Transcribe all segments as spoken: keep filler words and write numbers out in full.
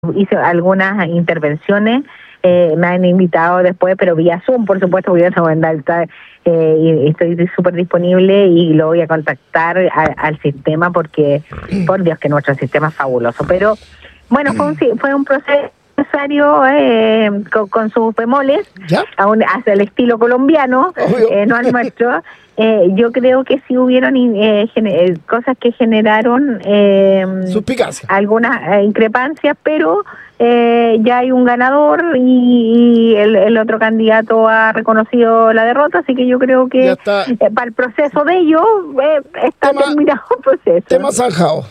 hice algunas intervenciones, eh, me han invitado después, pero vía Zoom, por supuesto, voy a estar, eh, y estoy súper disponible y lo voy a contactar a, al sistema porque, por Dios, que nuestro sistema es fabuloso. Pero bueno, fue un, fue un proceso necesario, eh, con, con sus bemoles, aún hacia el estilo colombiano, eh, no al nuestro. Eh, yo creo que sí hubieron eh, gener, cosas que generaron eh, algunas eh, increpancias, pero eh, ya hay un ganador y, y el, el otro candidato ha reconocido la derrota, así que yo creo que eh, para el proceso de ellos eh, está tema, terminado el proceso. Tema zanjado.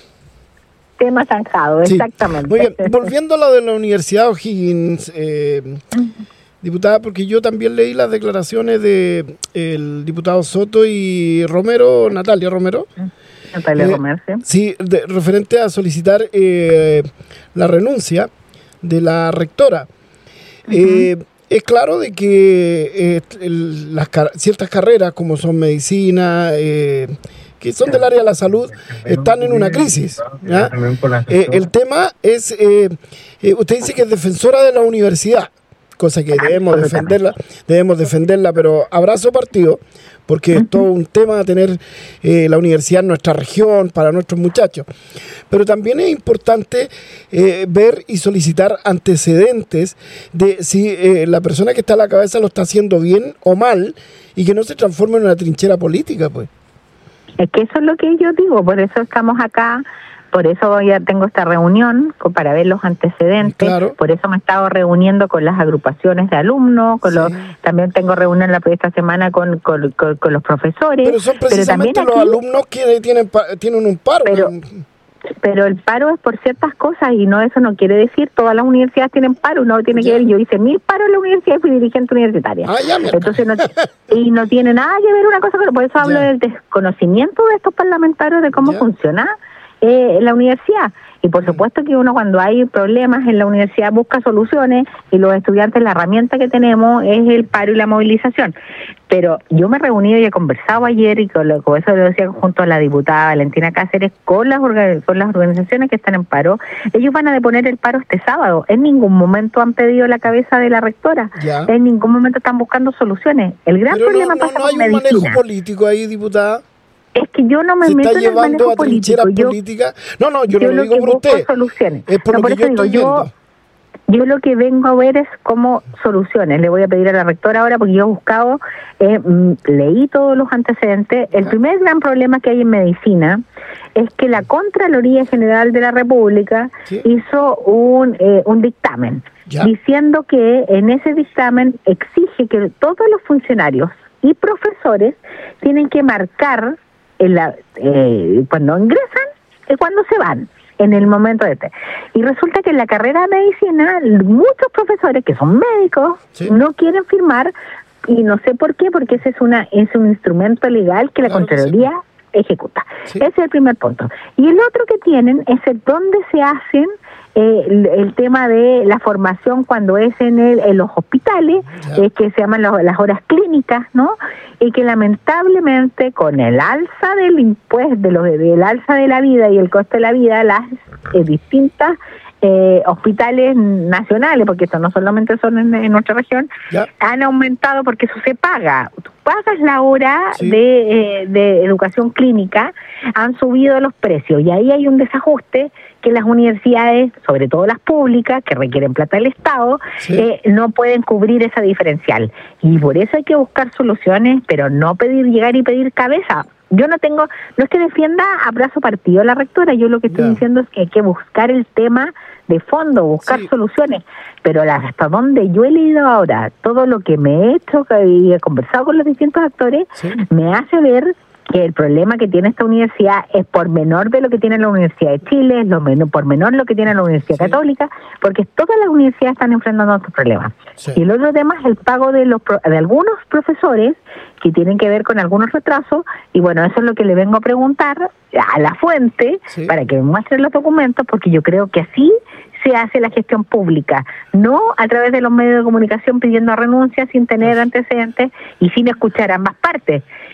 Tema zanjado, sí. Exactamente. Muy bien, volviendo a lo de la Universidad O'Higgins, eh, diputada, porque yo también leí las declaraciones de el diputado Soto y Romero, Natalia Romero. Natalia eh, Romero, sí. Sí, de, referente a solicitar eh, la renuncia de la rectora. Uh-huh. eh, es claro de que eh, el, las car- ciertas carreras, como son medicina, eh, que son del área de la salud, están en una crisis. ¿Ya? Eh, el tema es, eh, eh, usted dice que es defensora de la universidad, cosa que debemos defenderla, debemos defenderla, pero abrazo partido, porque es todo un tema tener eh, la universidad en nuestra región, para nuestros muchachos. Pero también es importante eh, ver y solicitar antecedentes de si eh, la persona que está a la cabeza lo está haciendo bien o mal, y que no se transforme en una trinchera política, pues. Es que eso es lo que yo digo, por eso estamos acá, por eso ya tengo esta reunión para ver los antecedentes, claro. Por eso me he estado reuniendo con las agrupaciones de alumnos, con sí. los, también tengo reunión la esta semana con, con, con, con los profesores. Pero son precisamente pero los aquí, alumnos que tienen, tienen un paro. Pero, pero el paro es por ciertas cosas y no eso no quiere decir todas las universidades tienen paro, no tiene ya. que ver, yo hice mil paros en la universidad y fui dirigente universitaria. Ah, ya, entonces no, y no tiene nada que ver una cosa con por eso ya. hablo del desconocimiento de estos parlamentarios de cómo ya. funciona eh, la universidad. Y por supuesto que uno cuando hay problemas en la universidad busca soluciones y los estudiantes la herramienta que tenemos es el paro y la movilización. Pero yo me he reunido y he conversado ayer y con, lo, con eso lo decía junto a la diputada Valentina Cáceres con las, orga, con las organizaciones que están en paro. Ellos van a deponer el paro este sábado. En ningún momento han pedido la cabeza de la rectora. Ya. En ningún momento están buscando soluciones. El gran Pero problema no, no, pasa no hay con un medicina. manejo político ahí, diputada. Es que yo no me ¿Se meto está en el llevando manejo a trincheras político. políticas? No, no, yo, yo no lo digo que por usted. Soluciones. Es por no, lo por que yo digo, estoy yo, viendo. Yo lo que vengo a ver es como soluciones. Le voy a pedir a la rectora ahora porque yo he buscado, eh, leí todos los antecedentes. El ah. primer gran problema que hay en medicina es que la Contraloría General de la República ¿Sí? hizo un, eh, un dictamen ya. diciendo que en ese dictamen exige que todos los funcionarios y profesores tienen que marcar en la, eh, cuando ingresan y cuando se van, en el momento de este. Y resulta que en la carrera de medicina, muchos profesores que son médicos ¿Sí? no quieren firmar, y no sé por qué, porque ese es una es un instrumento legal que la claro Contraloría que sí. ejecuta. Sí. Ese es el primer punto. Y el otro que tienen es el dónde se hacen Eh, el, el tema de la formación cuando es en, el, en los hospitales, eh, que se llaman los, las horas clínicas, ¿no? Y que lamentablemente con el alza del impuesto, de los, del alza de la vida y el coste de la vida, las eh, distintas eh, hospitales nacionales, porque esto no solamente son en, en nuestra región, ya. han aumentado porque eso se paga. Tú pagas la hora sí. de, eh, de educación clínica, han subido los precios y ahí hay un desajuste que las universidades, sobre todo las públicas, que requieren plata del Estado, sí. eh, no pueden cubrir esa diferencial. Y por eso hay que buscar soluciones, pero no pedir llegar y pedir cabeza. Yo no tengo, no es que defienda a brazo partido a la rectora, yo lo que estoy yeah. diciendo es que hay que buscar el tema de fondo, buscar sí. soluciones, pero la, hasta donde yo he leído ahora, todo lo que me he hecho y he conversado con los distintos actores, sí. me hace ver que el problema que tiene esta universidad es por menor de lo que tiene la Universidad de Chile, es lo menor, por menor lo que tiene la Universidad sí. Católica, porque todas las universidades están enfrentando estos problemas. Sí. Y el otro tema es el pago de los de algunos profesores que tienen que ver con algunos retrasos, y bueno, eso es lo que le vengo a preguntar a la fuente sí. para que me muestren los documentos, porque yo creo que así se hace la gestión pública, no a través de los medios de comunicación pidiendo renuncias sin tener antecedentes y sin escuchar ambas partes.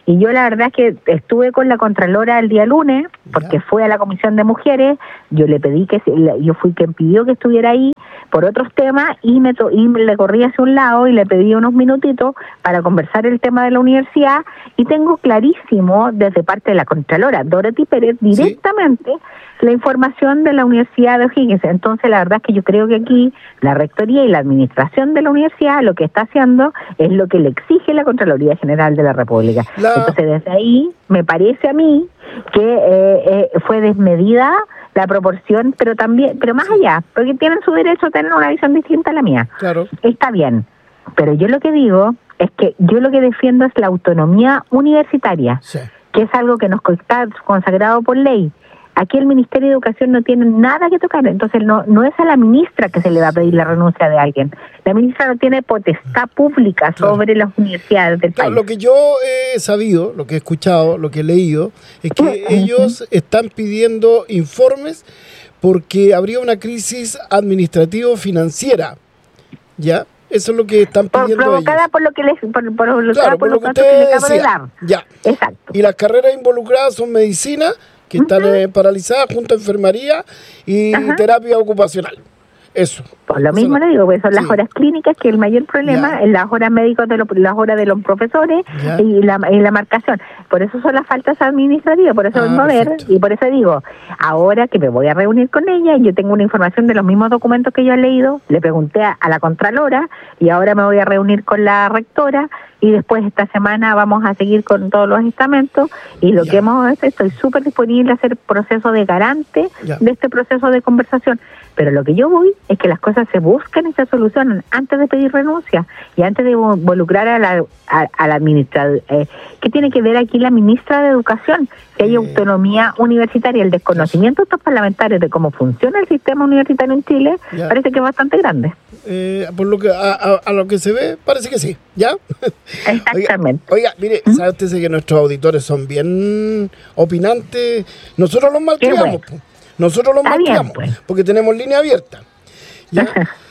Y yo la verdad es que estuve con la Contralora el día lunes, porque fue a la Comisión de Mujeres, yo le pedí que, yo fui quien pidió que estuviera ahí por otros temas, y me, to, y me le corrí hacia un lado y le pedí unos minutitos para conversar el tema de la universidad, y tengo clarísimo desde parte de la Contralora, Dorothy Pérez, directamente sí. la información de la Universidad de O'Higgins. Entonces la verdad es que yo creo que aquí la Rectoría y la Administración de la Universidad lo que está haciendo es lo que le exige la Contraloría General de la República. La... Entonces desde ahí me parece a mí que eh, eh, fue desmedida la proporción, pero también, pero más sí. allá, porque tienen su derecho a tener una visión distinta a la mía. Claro. Está bien, pero yo lo que digo es que yo lo que defiendo es la autonomía universitaria, sí. que es algo que nos está consagrado por ley. Aquí el Ministerio de Educación no tiene nada que tocar, entonces no no es a la ministra que se le va a pedir la renuncia de alguien. La ministra no tiene potestad pública sobre claro. las universidades del claro, país. Lo que yo he sabido, lo que he escuchado, lo que he leído, es que uh-huh. ellos están pidiendo informes porque habría una crisis administrativo-financiera, ¿ya? Eso es lo que están pidiendo por, provocada ellos. por lo que les por, por, por, claro, por por lo que usted que le acabo decía. de dar. Ya. Exacto. Y las carreras involucradas son medicina, que están uh-huh. eh, paralizadas, junto a enfermería y uh-huh. terapia ocupacional. Eso. Por lo mismo le digo, pues son sí. las horas clínicas, que el mayor problema ya. es las horas médicas, de los, las horas de los profesores y la, y la marcación. Por eso son las faltas administrativas, por eso ah, vengo a ver, y por eso digo, ahora que me voy a reunir con ella, yo tengo una información de los mismos documentos que yo he leído, le pregunté a, a la Contralora, y ahora me voy a reunir con la rectora, y después esta semana vamos a seguir con todos los estamentos, y lo ya. que hemos hecho, estoy súper disponible a hacer proceso de garante ya. de este proceso de conversación. Pero lo que yo voy es que las cosas se busquen y se solucionen antes de pedir renuncia y antes de involucrar a la, a, a la administradora. Eh, ¿Qué tiene que ver aquí la ministra de Educación? Que hay eh. autonomía universitaria. El desconocimiento de estos parlamentarios de cómo funciona el sistema universitario en Chile ya. parece que es bastante grande. Eh, por lo que a, a, a lo que se ve, parece que sí, ¿ya? Exactamente. Oiga, oiga mire, ¿Mm? ¿sabe usted que nuestros auditores son bien opinantes? Nosotros los malcriamos, pues. Nosotros los marcamos, pues. porque tenemos línea abierta. ¿Ya?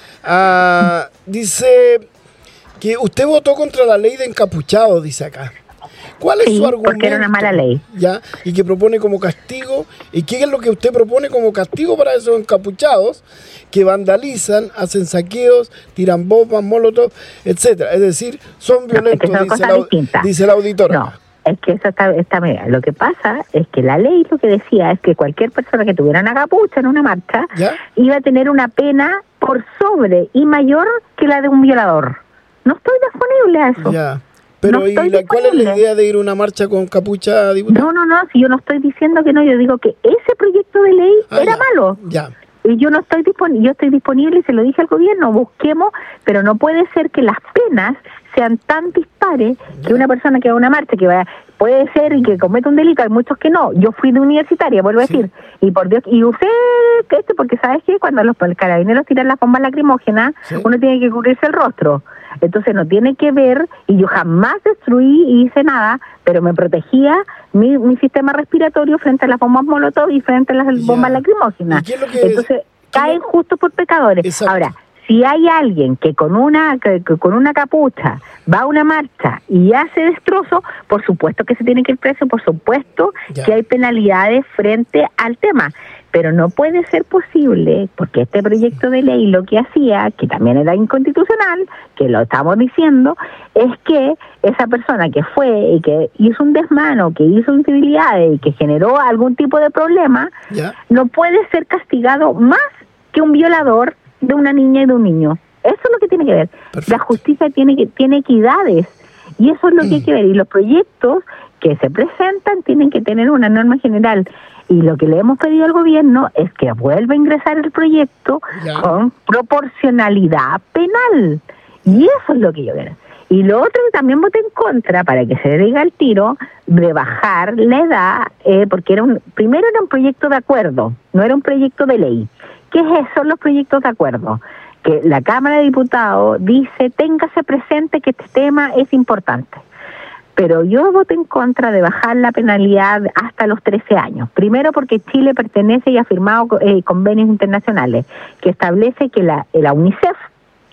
ah, dice que usted votó contra la ley de encapuchados, dice acá. ¿Cuál es sí, su argumento? Porque era una mala ley. ¿Ya? Y que propone como castigo. ¿Y qué es lo que usted propone como castigo para esos encapuchados que vandalizan, hacen saqueos, tiran bombas, molotov, etcétera? Es decir, son violentos, no, es que son dice, la, dice el auditor. No. Es que eso está, está mira, lo que pasa es que la ley lo que decía es que cualquier persona que tuviera una capucha en una marcha ¿Ya? iba a tener una pena por sobre y mayor que la de un violador. No estoy disponible a eso. Ya. Pero no ¿y la, cuál es la idea de ir a una marcha con capucha, diputado? No, no, no, si yo no estoy diciendo que no, yo digo que ese proyecto de ley ah, era ya, malo. Ya. Y yo no estoy disponible, yo estoy disponible y se lo dije al gobierno, busquemos, pero no puede ser que las penas sean tan dispares que una persona que va a una marcha, que va, puede ser y que cometa un delito, hay muchos que no. Yo fui de universitaria, vuelvo a decir, sí. y por Dios, y usé que esto, porque sabes que cuando los carabineros tiran las bombas lacrimógenas, sí. uno tiene que cubrirse el rostro. Entonces no tiene que ver, y yo jamás destruí y hice nada, pero me protegía mi, mi sistema respiratorio frente a las bombas molotov y frente a las yeah. bombas lacrimógenas. Entonces es? caen ¿Qué? justo por pecadores. Exacto. Ahora, si hay alguien que con una que, que con una capucha va a una marcha y hace destrozo, por supuesto que se tiene que ir preso, por supuesto yeah. que hay penalidades frente al tema. Pero no puede ser posible, porque este proyecto de ley lo que hacía, que también era inconstitucional, que lo estamos diciendo, es que esa persona que fue y que hizo un desmano, que hizo incivilidades y que generó algún tipo de problema, ¿Ya? no puede ser castigado más que un violador de una niña y de un niño. Eso es lo que tiene que ver. Perfecto. La justicia tiene que tiene equidades, y eso es lo que hay que ver. Y los proyectos que se presentan tienen que tener una norma general. Y lo que le hemos pedido al gobierno es que vuelva a ingresar el proyecto ya. con proporcionalidad penal. Y eso es lo que yo quiero. Y lo otro que también voté en contra, para que se diga el tiro, de bajar la edad, eh, porque era un primero era un proyecto de acuerdo, no era un proyecto de ley. ¿Qué es eso? Son los proyectos de acuerdo. Que la Cámara de Diputados dice, téngase presente que este tema es importante. Pero yo voté en contra de bajar la penalidad hasta los trece años. Primero porque Chile pertenece y ha firmado eh, convenios internacionales que establece que la, la UNICEF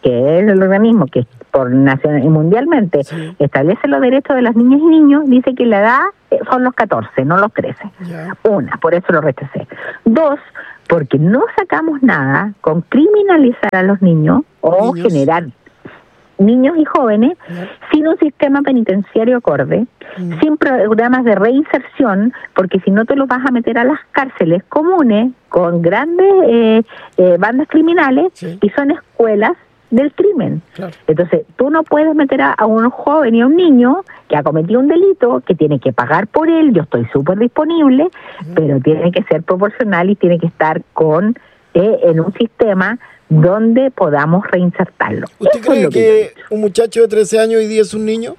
que es el organismo que por nacional y mundialmente sí. establece los derechos de las niñas y niños, dice que la edad son los catorce, no los trece. Ya. Una, por eso lo rechacé. Dos, porque no sacamos nada con criminalizar a los niños o Niños. generar niños y jóvenes Ya. sin un sistema penitenciario acorde, Mm. sin programas de reinserción, porque si no te los vas a meter a las cárceles comunes con grandes eh, eh, bandas criminales Sí. y son escuelas del crimen. Claro. Entonces, tú no puedes meter a, a un joven y a un niño que ha cometido un delito, que tiene que pagar por él, yo estoy súper disponible, Mm. pero tiene que ser proporcional y tiene que estar con eh, en un sistema donde podamos reinsertarlo. ¿Usted Eso es cree lo que que un muchacho de trece años hoy día es un niño?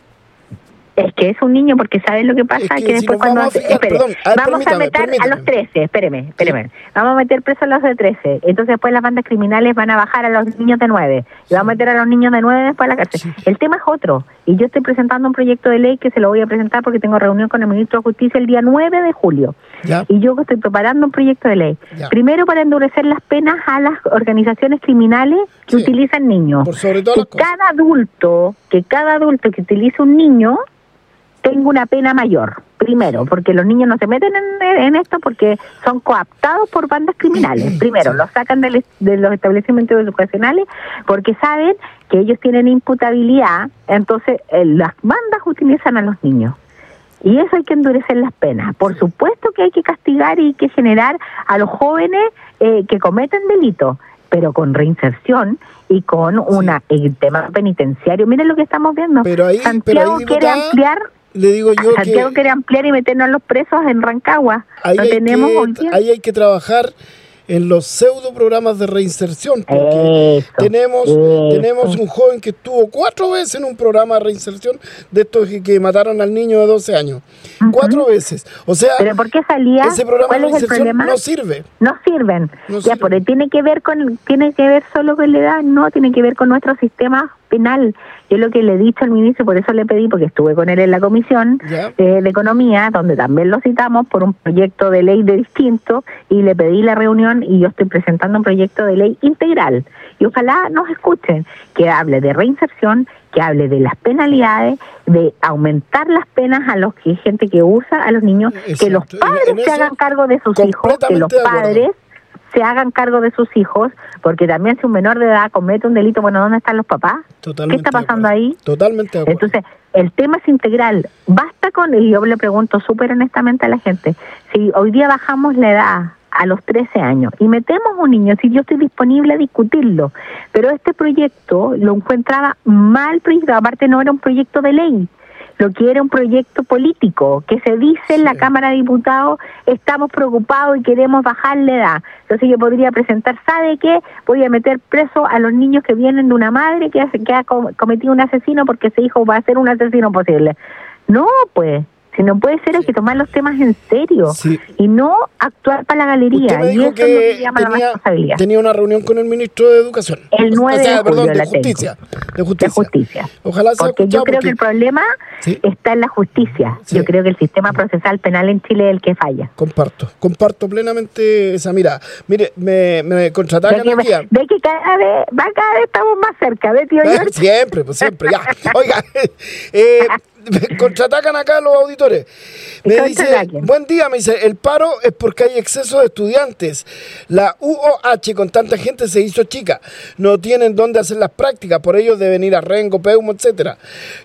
Es que es un niño porque ¿sabes lo que pasa? Es que que si después nos cuando... vamos a fijar- espere, perdón, a ver, vamos a permítame, meter a permítame. los trece, espéreme, espéreme. Vamos a meter presos a los de trece. Entonces después las bandas criminales van a bajar a los niños de nueve. Y vamos a meter a los niños de nueve después a la cárcel. Sí. El tema es otro. Y yo estoy presentando un proyecto de ley que se lo voy a presentar porque tengo reunión con el ministro de Justicia el día nueve de julio. Ya. Y yo estoy preparando un proyecto de ley. Ya. Primero para endurecer las penas a las organizaciones criminales que Sí. utilizan niños. Por sobre todas Que las cosas. cada adulto, que cada adulto que utilice un niño tenga una pena mayor. Primero, porque los niños no se meten en, en esto porque son coaptados por bandas criminales. Primero, Sí. los sacan de, les- de los establecimientos educacionales porque saben que ellos tienen imputabilidad, entonces eh, las bandas utilizan a los niños. Y eso hay que endurecer las penas. Por supuesto que hay que castigar y hay que generar a los jóvenes eh, que cometen delitos, pero con reinserción y con una el tema penitenciario. Miren lo que estamos viendo. Pero ahí- Santiago pero ahí, quiere diputada, ampliar, Le digo yo Santiago que quiere ampliar y meternos a los presos en Rancagua. ahí No hay, tenemos hoy que, día. ahí hay que trabajar en los pseudo programas de reinserción, porque Eso, tenemos eso. tenemos un joven que estuvo cuatro veces en un programa de reinserción de estos que, que mataron al niño de doce años. Ujú. Cuatro veces. O sea, ¿Pero por qué salía? ese programa de ¿Cuál es el reinserción problema? no sirve. No sirven. No ya, sirven. porque tiene que ver con tiene que ver solo con la edad, no, tiene que ver con nuestro sistema penal. Yo lo que le he dicho al ministro, por eso le pedí, porque estuve con él en la comisión Ya. eh, de economía, donde también lo citamos por un proyecto de ley de distinto, y le pedí la reunión y yo estoy presentando un proyecto de ley integral. Y ojalá nos escuchen, que hable de reinserción, que hable de las penalidades, de aumentar las penas a los que gente que usa a los niños, que los Exacto. padres En se eso, hagan cargo de sus hijos, que los completamente de acuerdo. padres se hagan cargo de sus hijos, porque también si un menor de edad comete un delito, bueno, ¿dónde están los papás? Totalmente ¿Qué está de pasando acuerdo. ahí? Totalmente de acuerdo. Entonces, el tema es integral. Basta con, y yo le pregunto súper honestamente a la gente, si hoy día bajamos la edad a los trece años y metemos un niño, si yo estoy disponible a discutirlo, pero este proyecto lo encontraba mal proyectado, aparte no era un proyecto de ley, lo que era un proyecto político, que se dice en la Sí. Cámara de Diputados, estamos preocupados y queremos bajar la edad. Entonces yo podría presentar, ¿sabe qué? Voy a meter preso a los niños que vienen de una madre que, hace, que ha com- cometido un asesino porque ese hijo va a ser un asesino posible. No, pues, si no puede ser, hay Sí. que tomar los temas en serio Sí. y no actuar para la galería. Usted me Y dijo eso es lo que que llama la tenía, responsabilidad. tenía una reunión con el ministro de Educación. El nueve O sea, de perdón, julio de la tengo. justicia, de De justicia. justicia. Ojalá sea Porque yo escuchado creo que el problema Sí. está en la justicia. Sí. Yo creo que el sistema procesal penal en Chile es el que falla. Comparto, comparto plenamente esa mirada. Mire, me, me Ve contraatacan que, aquí. a- ve que cada vez, va cada vez estamos más cerca, ¿ves, tío George? Siempre, pues siempre, ya. Oiga, eh, me contraatacan acá los auditores. Me dice, Contraataquen. buen día, me dice, el paro es porque hay exceso de estudiantes. La U O H con tanta gente se hizo chica. No tienen dónde hacer las prácticas, por ello deben ir a Rengo, Peumo, etcétera.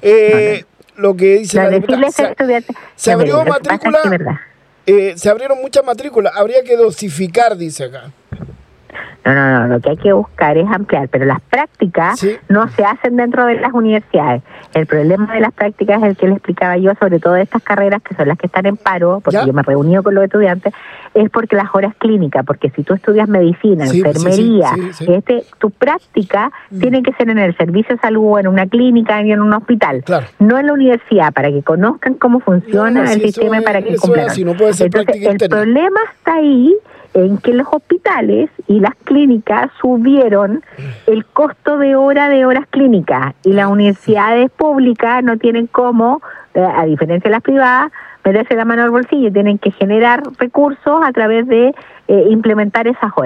Eh, Lo que dice No, la diputada, decirle a ese se, estudiante- se No, abrió mire, lo que pasa es matrícula, que es verdad. eh, se abrieron muchas matrículas, habría que dosificar, dice acá. No, no, no, lo que hay que buscar es ampliar, pero las prácticas Sí. no se hacen dentro de las universidades. El problema de las prácticas es el que le explicaba yo, sobre todo de estas carreras que son las que están en paro, porque ¿Ya? yo me reuní con los estudiantes, es porque las horas clínicas, porque si tú estudias medicina, Sí, enfermería, sí, sí, sí. este tu práctica Mm. tiene que ser en el servicio de salud, o en una clínica y en un hospital, Claro. no en la universidad, para que conozcan cómo funciona No, no, el sí, eso sistema y es- para que eso es cumplan. así, no puede ser Entonces, práctica el interna. problema está ahí en que los hospitales y las clínicas subieron el costo de hora de horas clínicas y las universidades públicas no tienen cómo, eh, a diferencia de las privadas, meterse la mano al bolsillo, tienen que generar recursos a través de eh, implementar esas horas.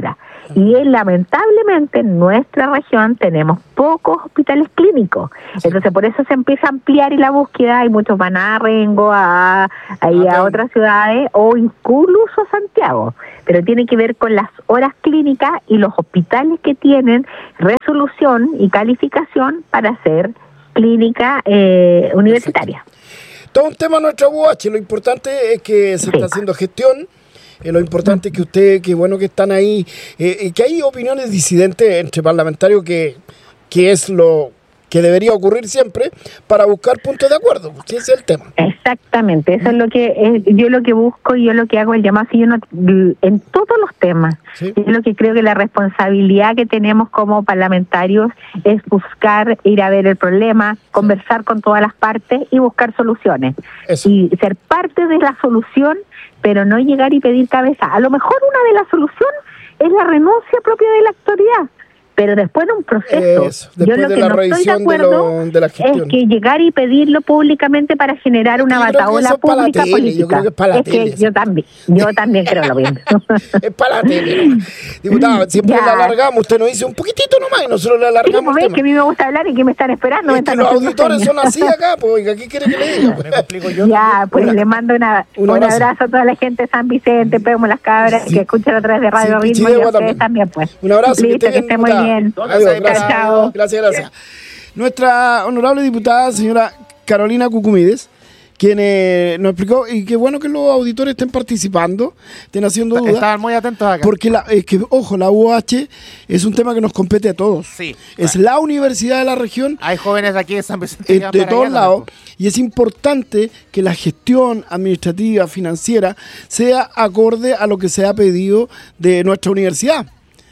Y eh, lamentablemente en nuestra región tenemos pocos hospitales clínicos. Sí. Entonces por eso se empieza a ampliar y la búsqueda, y muchos van a Rengo, a, a, a, a otras ciudades o incluso a Santiago. Pero tiene que ver con las horas clínicas y los hospitales que tienen resolución y calificación para hacer clínica eh, universitaria. Todo un tema nuestro U H, lo importante es que se sí. está haciendo gestión, eh, lo importante es que usted, que bueno que están ahí, eh, que hay opiniones disidentes entre parlamentarios que, que es lo que debería ocurrir siempre para buscar puntos de acuerdo, ese es el tema. Exactamente, eso es lo que es, yo lo que busco y yo lo que hago el llamado, si yo no, en todos los temas, ¿sí? Yo lo que creo que la responsabilidad que tenemos como parlamentarios es buscar, ir a ver el problema, conversar con todas las partes y buscar soluciones. Eso. Y ser parte de la solución, pero no llegar y pedir cabeza. A lo mejor una de las soluciones es la renuncia propia de la autoridad. Pero después de un proceso, Eso, yo lo de que no estoy de acuerdo de lo, de la es que llegar y pedirlo públicamente para generar una batahola pública tele, política. Yo creo que es para la es tele. Que yo también, yo también creo lo mismo. Es para la tele. Diputada, siempre ya. la alargamos, usted nos dice un poquitito nomás y nosotros le alargamos. Sí, pues, que a mí me gusta hablar y que me están esperando. Es me que están los auditores son así acá, pues oiga, ¿qué quiere que le diga? Pues, explico yo. Ya, pues una, le mando una, un, un abrazo. abrazo a toda la gente de San Vicente, Pegamos las Cabras, sí. que escuchan a través de Radio sí, Ritmo, y a ustedes también, pues. Un abrazo, Listo, que esté muy bien. Adiós. Gracias, Chao. gracias, gracias. Nuestra honorable diputada, señora Carolina Cucumides, quien eh, nos explicó, y qué bueno que los auditores estén participando, estén haciendo dudas. Estaban muy atentos acá. Porque, la, es que, ojo, la U H es un tema que nos compete a todos. Sí. Es bueno. la universidad de la región. Hay jóvenes de aquí de San Vicente. Eh, de todos lados. Y es importante que la gestión administrativa, financiera, sea acorde a lo que se ha pedido de nuestra universidad.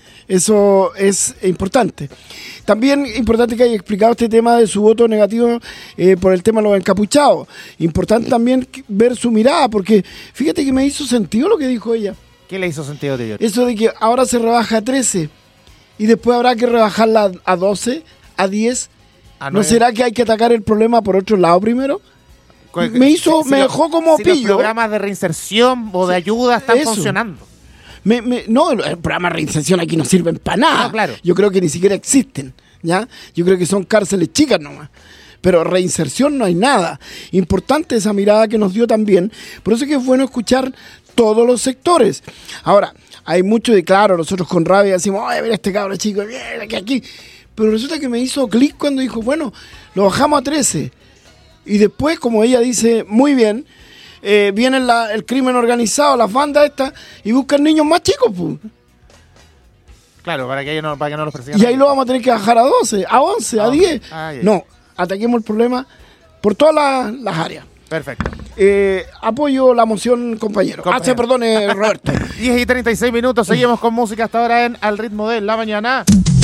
Eso es importante. También importante que haya explicado este tema de su voto negativo eh, por el tema de los encapuchados. Importante también ver su mirada, porque fíjate que me hizo sentido lo que dijo ella. ¿Qué le hizo sentido, tío? Eso de que ahora se rebaja a trece y después habrá que rebajarla a doce, a diez. ¿No, ¿No será que hay que atacar el problema por otro lado primero? Me hizo, si me dejó lo, como si pillo. Los programas de reinserción o de ayuda están Eso. funcionando. Me, me, no, el programa de reinserción aquí no sirven para nada. No, claro. Yo creo que ni siquiera existen, ¿ya? Yo creo que son cárceles chicas nomás. Pero reinserción no hay nada. Importante esa mirada que nos dio también. Por eso es que es bueno escuchar todos los sectores. Ahora, hay mucho de claro, nosotros con rabia decimos, oye, mira este cabro chico, mira que aquí. Pero resulta que me hizo clic cuando dijo, bueno, lo bajamos a trece. Y después, como ella dice muy bien, Eh, viene la, el crimen organizado, las bandas estas, y buscan niños más chicos, pues. Claro, para que, no, para que no los persigan. Y ahí lo vamos a tener que bajar a doce, a once, a, a diez. Ah, no, ataquemos el problema por todas las, las áreas. Perfecto. Eh, apoyo la moción, compañero. compañero. Ah, sí, perdone, Roberto. diez y treinta y seis minutos, seguimos con música hasta ahora en Al Ritmo de la Mañana.